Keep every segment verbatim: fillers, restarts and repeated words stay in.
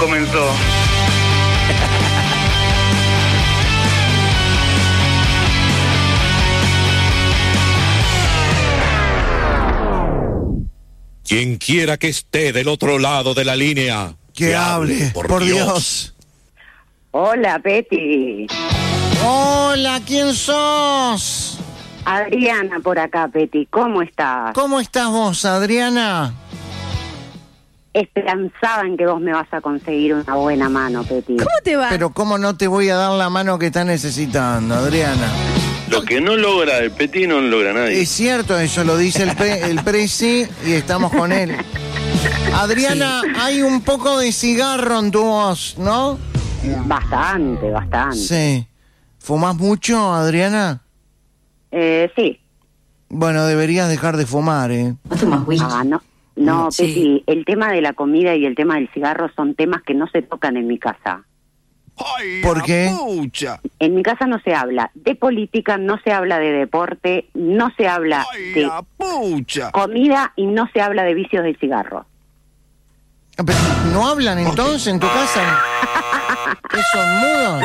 comenzó. Quien quiera que esté del otro lado de la línea, que, que hable, hable, por, por Dios. Dios. Hola, Peti. Hola, ¿quién sos? Adriana por acá, Peti. ¿Cómo estás? ¿Cómo estás vos, Adriana? Esperanzada en que vos me vas a conseguir una buena mano, Peti. ¿Cómo te va? Pero ¿cómo no te voy a dar la mano que estás necesitando, Adriana? Lo que no logra el Peti no lo logra nadie. Es cierto, eso lo dice el, pe- el Prezi y estamos con él. Adriana, sí. Hay un poco de cigarro en tu voz, ¿no? Bastante, bastante. Sí. ¿Fumás mucho, Adriana? Eh, sí. Bueno, deberías dejar de fumar, ¿eh? ¿No fumas whisky? Ah, no. No, sí. Peti, el tema de la comida y el tema del cigarro son temas que no se tocan en mi casa. Ay, ¿por qué? Pucha. En mi casa no se habla de política, no se habla de deporte, no se habla Ay, de pucha. comida y no se habla de vicios del cigarro. Pero, ¿no hablan entonces en tu casa? ¿Qué son mudos?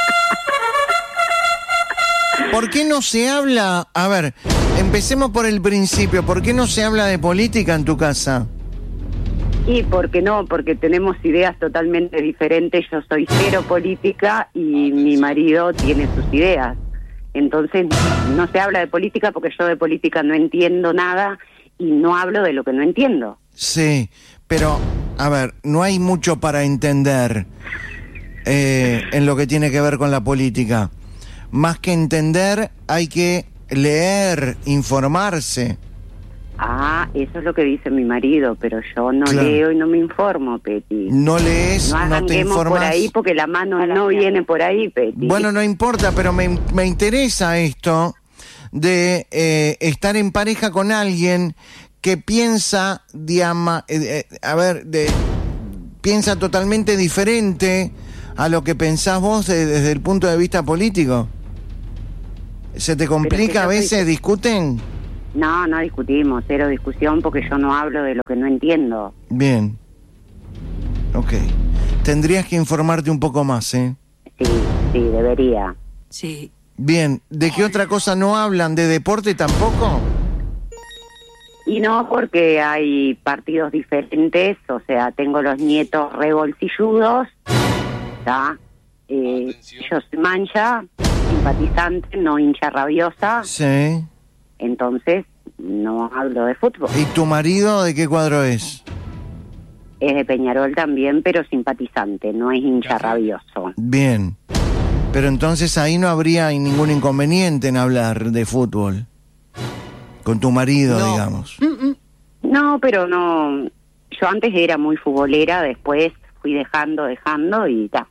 ¿Por qué no se habla? A ver, empecemos por el principio. ¿Por qué no se habla de política en tu casa? Y porque no, porque tenemos ideas totalmente diferentes. Yo soy cero política y mi marido tiene sus ideas. Entonces no se habla de política porque yo de política no entiendo nada y no hablo de lo que no entiendo. Sí, pero, a ver, no hay mucho para entender eh, en lo que tiene que ver con la política. Más que entender, hay que leer, informarse. Ah, eso es lo que dice mi marido, pero yo no claro. leo y no me informo, Peti. No lees, no, no te informas. Por ahí porque la mano no viene por ahí, Peti. Bueno, no importa, pero me, me interesa esto de eh, estar en pareja con alguien que piensa, digamos, eh, eh, a ver, de, piensa totalmente diferente a lo que pensás vos de, desde el punto de vista político. ¿Se te complica a veces? Soy... ¿Discuten? No, no discutimos, cero discusión porque yo no hablo de lo que no entiendo. Bien. Ok. Tendrías que informarte un poco más, ¿eh? Sí, sí, debería. Sí. Bien. ¿De qué otra cosa no hablan? ¿De deporte tampoco? Y no, porque hay partidos diferentes, o sea, tengo los nietos rebolsilludos, ¿está? Eh, yo soy mancha, simpatizante, no hincha rabiosa. Sí. Entonces, no hablo de fútbol. ¿Y tu marido de qué cuadro es? Es de Peñarol también, pero simpatizante, no es hincha rabioso. Bien. Pero entonces ahí no habría ningún inconveniente en hablar de fútbol. Con tu marido, no. digamos. No, pero no. Yo antes era muy futbolera, después fui dejando, dejando y ta.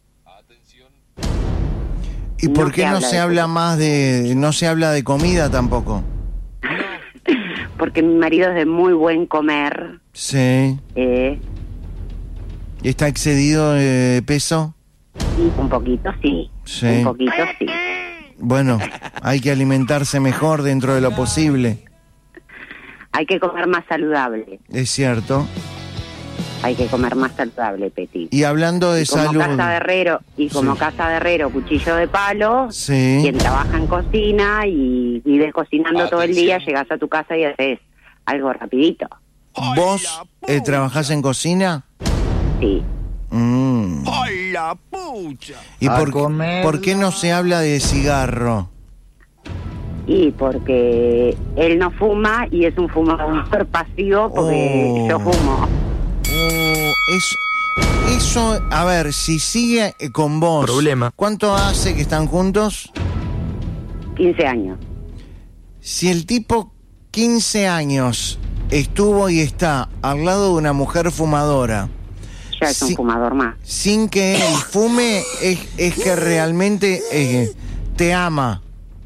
¿Y por no qué no se habla más de, no se habla de comida tampoco? Porque mi marido es de muy buen comer. Sí. Eh. ¿Está excedido de peso? Sí, un poquito sí. Sí. Un poquito sí. Bueno, hay que alimentarse mejor dentro de lo posible. Hay que comer más saludable. Es cierto. Hay que comer más saludable, Peti. Y hablando de y como salud... Casa de Herrero, y como sí. Casa de Herrero, cuchillo de palo, sí. quien trabaja en cocina y vives cocinando Atención. todo el día, llegas a tu casa y haces algo rapidito. ¿Vos eh, trabajás en cocina? Sí. Mm. ¡Ay, la pucha! ¿Y por, por qué no se habla de cigarro? Y porque él no fuma y es un fumador pasivo porque oh. yo fumo. Oh, eso, eso, a ver, si sigue con vos... Problema. ¿Cuánto hace que están juntos? quince años. Si el tipo quince años estuvo y está al lado de una mujer fumadora... Ya es un sin, fumador más. Sin que él fume, es, es que realmente eh, te ama.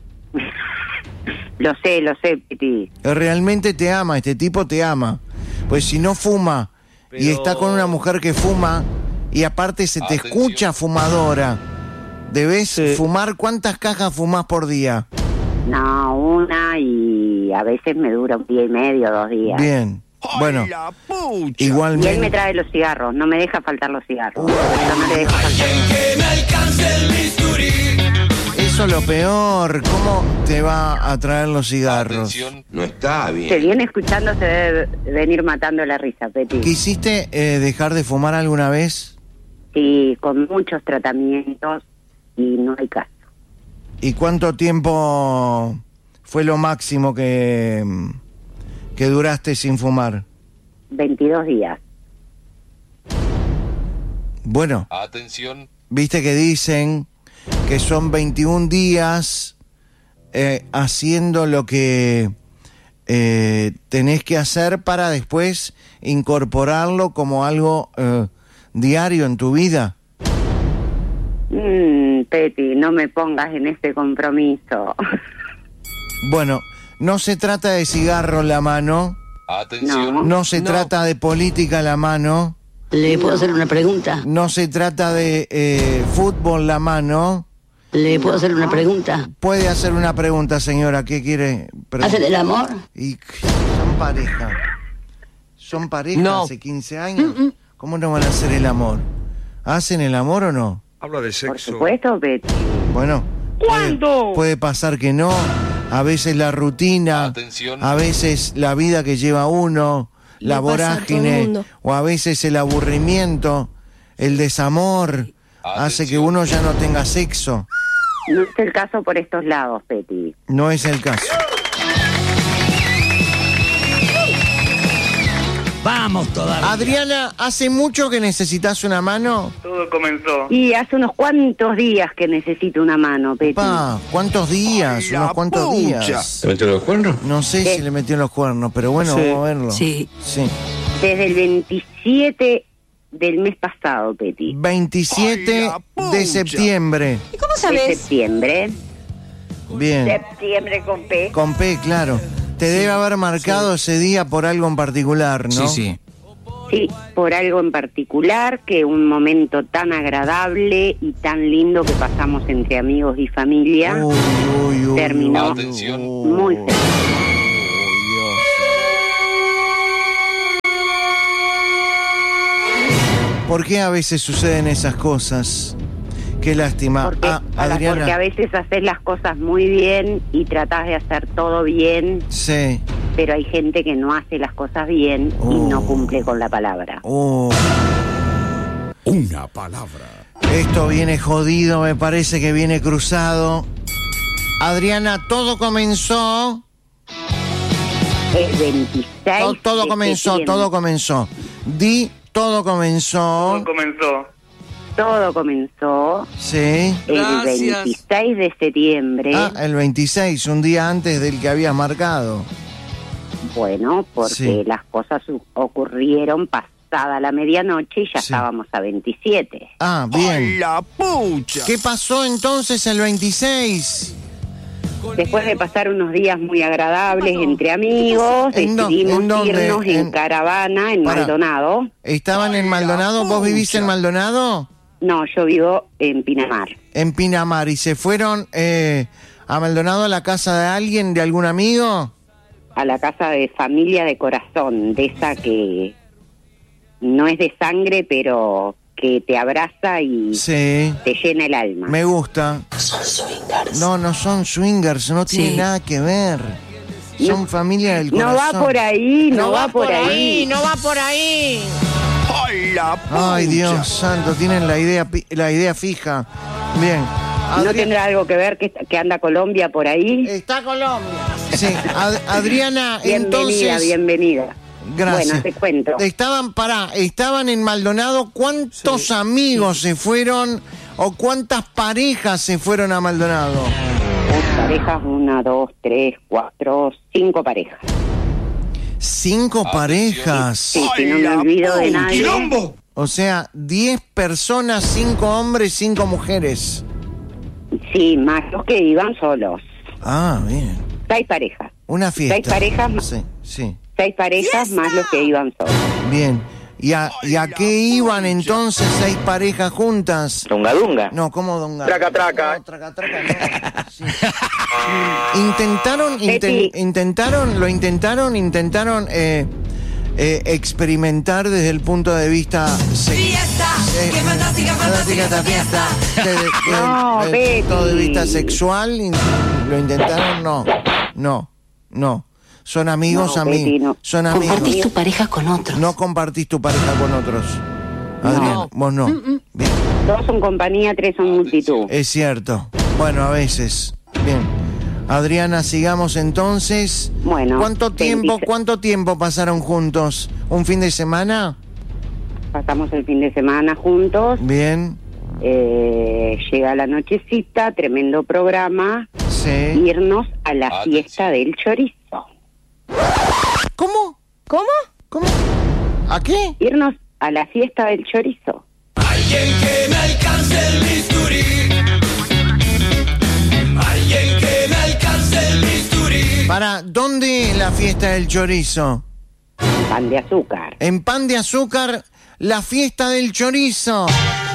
Lo sé, lo sé, Peti. Realmente te ama, este tipo te ama. Pues si no fuma Pero... y está con una mujer que fuma y aparte se te Atención. escucha fumadora, ¿debes sí. fumar? ¿Cuántas cajas fumás por día? No, una y a veces me dura un día y medio, dos días. Bien. Bueno, ¡Ay, la pucha! Y él me igualmente. trae los cigarros, no me deja faltar los cigarros. Yo no le dejo faltar. Eso es lo peor. ¿Cómo te va a traer los cigarros? No está bien. Se viene escuchando, se debe venir matando la risa, Peti. ¿Quisiste eh, dejar de fumar alguna vez? Sí, con muchos tratamientos y no hay caso. ¿Y cuánto tiempo fue lo máximo que, que duraste sin fumar? veintidós días. Bueno, Atención. viste que dicen que son veintiún días eh, haciendo lo que eh, tenés que hacer para después incorporarlo como algo eh, diario en tu vida. Mmm, Peti, no me pongas en este compromiso. Bueno, no se trata de cigarro en la mano, Atención. No. no se trata de política en la mano, ¿Le puedo hacer una pregunta? no se trata de eh, fútbol en la mano. ¿Le puedo hacer una pregunta? Puede hacer una pregunta, señora, ¿qué quiere preguntar? ¿Hacen el amor? Y son pareja. Son pareja No. hace quince años. ¿Cómo no van a hacer el amor? ¿Hacen el amor o no? Habla de Por sexo. supuesto, Peti. Bueno. ¿Cuándo? Puede, puede pasar que no. A veces la rutina. Atención. A veces la vida que lleva uno. La Le pasa a todo el vorágine. mundo. O a veces el aburrimiento. El desamor. Hace que Atención. uno ya no tenga sexo. No es el caso por estos lados, Peti. No es el caso. Vamos todavía. Adriana, ¿hace mucho que necesitas una mano? Todo comenzó. Y hace unos cuantos días que necesito una mano, Peti. Pa, ¿cuántos días? Ay, la ¿Unos cuantos pucha. días? ¿Te metió los cuernos? No sé ¿Qué? si le metió los cuernos, pero bueno, Sí. vamos a verlo. Sí. Sí. Desde el veintisiete del mes pasado, Peti. veintisiete Ay, la pucha. de septiembre. ¿Y cómo De sabes? septiembre. Bien. Septiembre con P. Con P, claro. Te debe haber marcado ese día por algo en particular, ¿no? Sí, sí. Sí, por algo en particular, que un momento tan agradable y tan lindo que pasamos entre amigos y familia. Uy, uy, uy. Terminó Atención. muy feliz. ¿Por qué a veces suceden esas cosas? Qué lástima. Porque, Ah, para- porque a Adriana. veces haces las cosas muy bien y tratás de hacer todo bien, Sí. pero hay gente que no hace las cosas bien y Oh. no cumple con la palabra. Oh, Una palabra. esto viene jodido, me parece que viene cruzado. Adriana, todo comenzó. El veintiséis To- todo de comenzó, septiembre. todo comenzó. Di, todo comenzó. comenzó. Todo comenzó Sí. el Gracias. veintiséis de septiembre. Ah, el veintiséis, un día antes del que habías marcado. Bueno, porque Sí. las cosas u- ocurrieron pasada la medianoche y ya Sí. estábamos a veintisiete. Ah, ¡Ay, bien. la pucha! ¿Qué pasó entonces el veintiséis? Después de pasar unos días muy agradables entre amigos, ¿En dó- decidimos en dónde? irnos en, En- caravana en Para. Maldonado. ¿Estaban en Maldonado? ¿Vos vivís en Maldonado? No, yo vivo en Pinamar. En Pinamar. ¿Y se fueron eh, a Maldonado a la casa de alguien, de algún amigo? A la casa de familia de corazón, de esa que no es de sangre, pero que te abraza y Sí. te llena el alma. Me gusta. Son swingers. No, no son swingers, no tiene Sí. nada que ver. Son familia del No corazón. va por ahí, no, va, por ahí. no va por ahí. ¡Ay, la pucha! Ay, Dios santo, tienen la idea pi- la idea fija. Bien. ¿No Adri- tendrá algo que ver que, que anda Colombia por ahí? Está Colombia. Sí, Ad- Adriana, Bienvenida, entonces. bienvenida. Gracias. Bueno, te cuento. Estaban, pará, estaban en Maldonado. ¿Cuántos amigos se fueron o cuántas parejas se fueron a Maldonado? Dos parejas, una, dos, tres, cuatro, cinco parejas. Cinco Atención. parejas. Sí, si ¡Ay, no me la olvido de pucha! nadie. ¡Quilombo! O sea, diez personas, cinco hombres, cinco mujeres. Sí, más los que iban solos. Ah, bien. Seis parejas. Una fiesta. Seis parejas. Sí, sí. Seis parejas más los que iban solos. Bien. ¿Y a, y a qué iban entonces seis parejas juntas? Dunga dunga. No, ¿cómo donga? Traca, traca. No, traca, traca, no. Sí. Intentaron, inten- Betty. intentaron, lo intentaron, intentaron eh, eh, experimentar desde el punto de vista sexual. ¡Fiesta! ¡Qué fantástica, fantástica esta fiesta! Desde el No, punto de Betty. vista sexual, in- ¿lo intentaron? No, no, no. Son amigos, No, amigos. Betty, no. Son amigos. Compartís tu pareja con otros. No compartís tu pareja con otros. Adrián, No. vos no. Bien, Dos son compañía, tres son multitud. es cierto. Bueno, a veces. Bien. Adriana, sigamos entonces. Bueno, ¿Cuánto tiempo, veintiséis cuánto tiempo pasaron juntos? ¿Un fin de semana? Pasamos el fin de semana juntos. Bien. Eh, llega la nochecita, tremendo programa. Sí. Irnos a la Atención. fiesta del chorizo. ¿Cómo? ¿Cómo? ¿Cómo? ¿A qué? Irnos a la fiesta del chorizo. Alguien que me alcance el bisturí. Alguien que me alcance el bisturí. ¿Para dónde es la fiesta del chorizo? Pan de azúcar. En Pan de Azúcar, la fiesta del chorizo.